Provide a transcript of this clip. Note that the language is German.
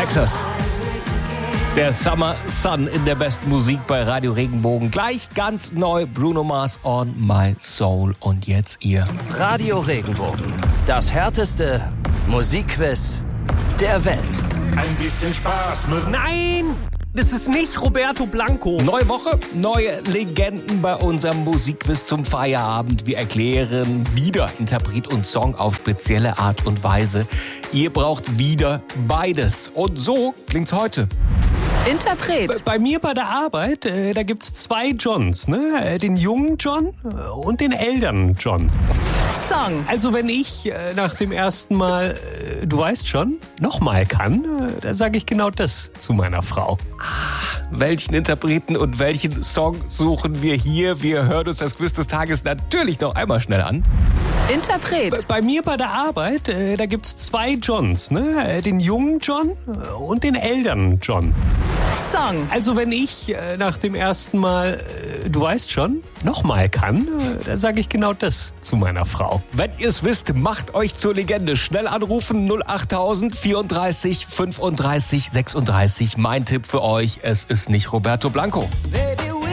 Texas. Der Summer Sun in der besten Musik bei Radio Regenbogen. Gleich ganz neu Bruno Mars On My Soul. Und jetzt ihr. Radio Regenbogen. Das härteste Musikquiz der Welt. Ein bisschen Spaß muss. Nein! Das ist nicht Roberto Blanco. Neue Woche, neue Legenden bei unserem Musikquiz zum Feierabend. Wir erklären wieder Interpret und Song auf spezielle Art und Weise. Ihr braucht wieder beides. Und so klingt's heute. Interpret. Bei mir bei der Arbeit, da gibt's zwei Johns, ne? Den jungen John und den älteren John. Song. Also wenn ich nach dem ersten Mal, du weißt schon, nochmal kann, da sage ich genau das zu meiner Frau. Welchen Interpreten und welchen Song suchen wir hier? Wir hören uns das Quiz des Tages natürlich noch einmal schnell an. Interpret. Bei mir bei der Arbeit, da gibt's zwei Johns, ne? Den jungen John und den älteren John. Song. Also wenn ich nach dem ersten Mal, du weißt schon, nochmal kann, da sage ich genau das zu meiner Frau. Wenn ihr es wisst, macht euch zur Legende. Schnell anrufen 08000 34 35 36. Mein Tipp für euch, es ist nicht Roberto Blanco. Hey.